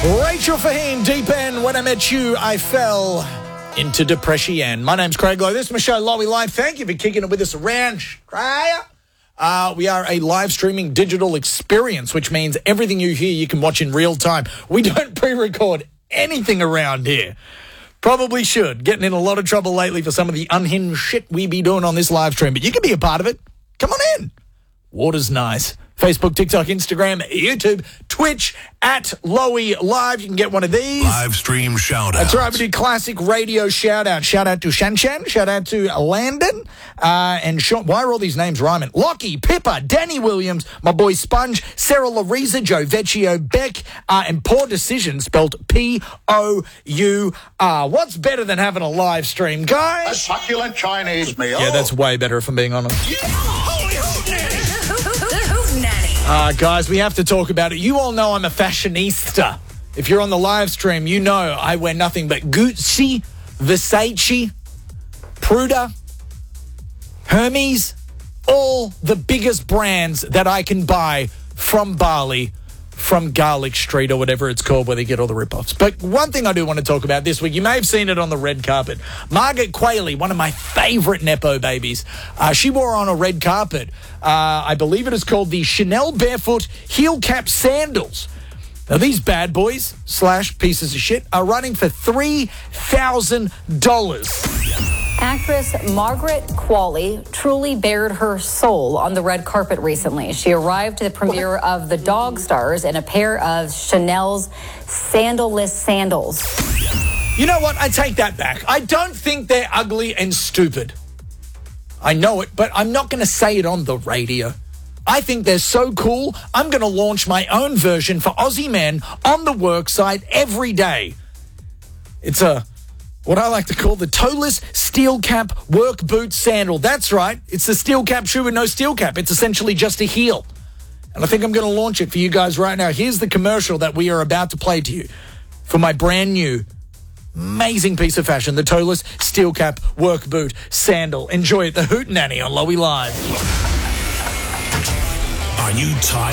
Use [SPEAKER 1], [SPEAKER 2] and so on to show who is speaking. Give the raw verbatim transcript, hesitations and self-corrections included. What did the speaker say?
[SPEAKER 1] Rachel Fahim, Deep End. When I met you, I fell into depression. My name's Craig Lowe. This is my show, Lowy Live. Thank you for kicking it with us around Australia. Uh, we are a live streaming digital experience, which means everything you hear you can watch in real time. We don't pre-record anything around here. Probably should. Getting in a lot of trouble lately for some of the unhinged shit we be doing on this live stream, but you can be a part of it. Come on in. Water's nice. Facebook, TikTok, Instagram, YouTube, Twitch, at Lowy Live. You can get one of these.
[SPEAKER 2] Live stream shout out.
[SPEAKER 1] That's right. We do classic radio shout out. Shout out to Shan Shan. Shout out to Landon. Uh, and Sean. Why are all these names rhyming? Lockie, Pippa, Danny Williams, my boy Sponge, Sarah Larisa, Joe Vecchio, Beck, uh, and Poor Decision, spelled P O U R. What's better than having a live stream, guys?
[SPEAKER 3] A succulent Chinese meal.
[SPEAKER 1] Yeah, that's way better if I'm being honest.
[SPEAKER 3] Yeah. Holy hoot nanny.
[SPEAKER 4] Hoot nanny.
[SPEAKER 1] Uh, guys, we have to talk about it. You all know I'm a fashionista. If you're on the live stream, you know I wear nothing but Gucci, Versace, Prada, Hermes, all the biggest brands that I can buy from Bali, from Garlic Street or whatever it's called where they get all the rip-offs. But one thing I do want to talk about this week, you may have seen it on the red carpet. Margaret Qualley, one of my favourite Nepo babies, uh, she wore on a red carpet, uh, I believe it is called the Chanel Barefoot Heel Cap Sandals. Now, these bad boys, slash pieces of shit, are running for three thousand dollars.
[SPEAKER 4] Actress Margaret Qualley truly bared her soul on the red carpet recently. She arrived to the premiere of The Dog Stars in a pair of Chanel's sandalless sandals.
[SPEAKER 1] You know what? I take that back. I don't think they're ugly and stupid. I know it, but I'm not going to say it on the radio. I think they're so cool, I'm going to launch my own version for Aussie men on the work site every day. It's a... what I like to call the toeless steel cap work boot sandal. That's right. It's the steel cap shoe with no steel cap. It's essentially just a heel. And I think I'm going to launch it for you guys right now. Here's the commercial that we are about to play to you for my brand new, amazing piece of fashion, the toeless steel cap work boot sandal. Enjoy it. The Hoot Nanny on Lowy Live.
[SPEAKER 2] Are you tired?